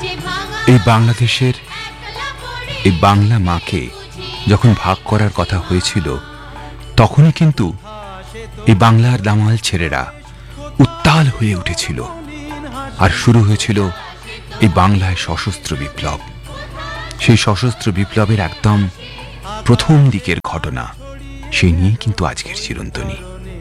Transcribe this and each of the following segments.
এই বাংলাদেশের এই বাংলা মাকে যখন ভাগ করার কথা হয়েছিল, তখনই কিন্তু এই বাংলার দামাল ছেলেরা উত্তাল হয়ে উঠেছিল, আর শুরু হয়েছিল এই বাংলায় সশস্ত্র বিপ্লব। সেই সশস্ত্র বিপ্লবের একদম প্রথম দিকের ঘটনা, সেই নিয়ে কিন্তু আজকের চিরন্তনী।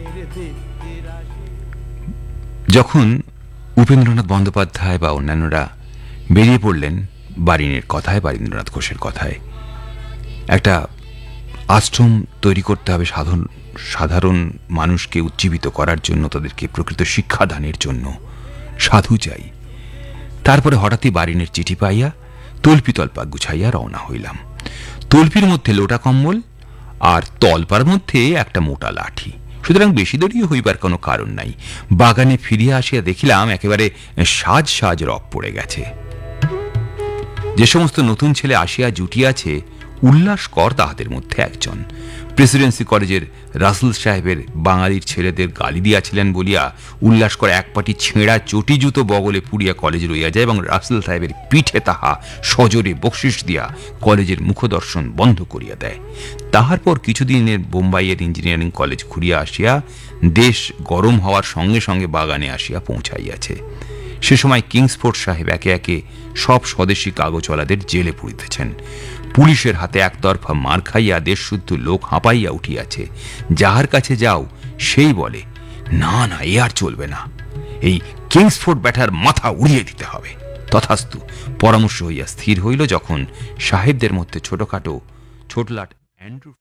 যখন উপেন্দ্রনাথ বন্দ্যোপাধ্যায় বা অন্যান্যরা বেরিয়ে পড়লেন বারিনের কথায়, বারীন্দ্রনাথ ঘোষের কথায়, একটা আশ্রম তৈরি করতে হবে সাধারণ মানুষকে উজ্জীবিত করার জন্য, তাদেরকে প্রকৃত শিক্ষাদানের জন্য সাধু চাই। তারপরে হঠাৎই বারিনের চিঠি পাইয়া তল্পা গুছাইয়া রওনা হইলাম। তল্পির মধ্যে লোটা কম্বল আর তলপার মধ্যে একটা মোটা লাঠি, সুতরাং বেশি দড়িয়ে হইবার কোনো কারণ নাই। বাগানে ফিরিয়া আসিয়া দেখিলাম একেবারে সাজ সাজ রব পড়ে গেছে। যে সমস্ত নতুন ছেলে আসিয়া জুটিয়াছে, উল্লাস কর তাহাদের মধ্যে একজন। প্রেসিডেন্সি কলেজের রাসেল সাহেবের বাঙালির ছেলেদের গালি দিয়াছিলেন বলিয়া উল্লাস কর এক পাটি ছেঁড়া চটি জুতো বগলে পুড়িয়া কলেজে রইয়া যায় এবং রাসেল সাহেবের পিঠে তাহা সজোরে বকশিস দিয়া কলেজের মুখদর্শন বন্ধ করিয়া দেয়। তাহার পর কিছুদিনের বোম্বাইয়ের ইঞ্জিনিয়ারিং কলেজ ঘুরিয়া আসিয়া দেশ গরম হওয়ার সঙ্গে সঙ্গে বাগানে আসিয়া পৌঁছাইয়াছে। সে সময় কিংসফোর্ড সাহেব একে একে সব স্বদেশী কাগজওয়ালাদের জেলে পুরিতেছেন। পুলিশের হাতে একতরফা মার খাইয়া দেশশুদ্ধ লোক হাঁপাইয়া উঠিয়াছে। যাহার কাছে যাও সেই বলে, না না, এ আর চলবে না, এই কিংসফোর্ড ব্যাটার মাথা উড়িয়ে দিতে হবে। তথাস্তু পরামর্শ হইয়া স্থির হইল, যখন সাহেবদের মধ্যে ছোটখাটো ছোটলাট অ্যান্ড্রু